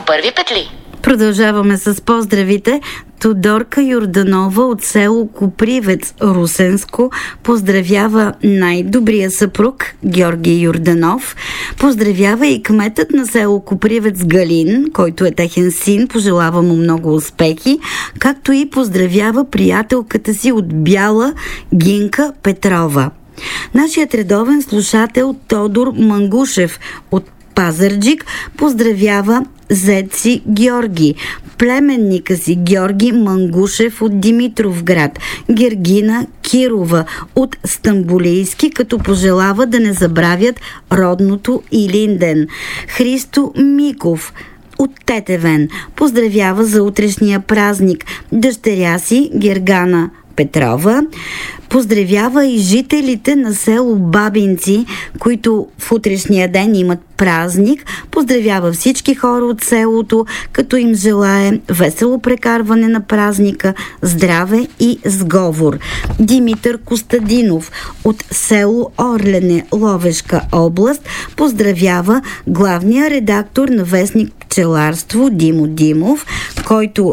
първи петли. Продължаваме с поздравите. Тодорка Йорданова от село Копривец, Русенско, поздравява най-добрия съпруг Георги Йорданов. Поздравява и кметът на село Копривец Галин, който е техен син, пожелава му много успехи, както и поздравява приятелката си от Бяла Гинка Петрова. Нашият редовен слушател Тодор Мангушев от Пазарджик поздравява зет си Георги, племенника си Георги Мангушев от Димитровград, Гергина Кирова от Стамбулийски, като пожелава да не забравят родното Илинден. Христо Миков от Тетевен поздравява за утрешния празник дъщеря си Гергана Петрова. Поздравява и жителите на село Бабинци, които в утрешния ден имат празник. Поздравява всички хора от селото, като им желае весело прекарване на празника, здраве и сговор. Димитър Костадинов от село Орлене, Ловешка област, поздравява главния редактор на вестник Пчеларство Димо Димов, който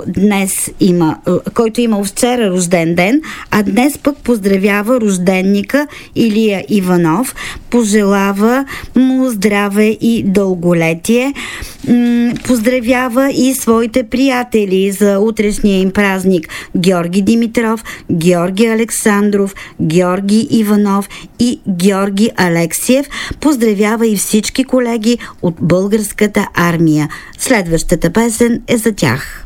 имал вчера рожден ден, а днес пък поздравява рожденника Илия Иванов, пожелава му здраве и дълголетие. Поздравява и своите приятели за утрешния им празник Георги Димитров, Георги Александров, Георги Иванов и Георги Алексиев. Поздравява и всички колеги от Българската армия. Следващата песен е за тях.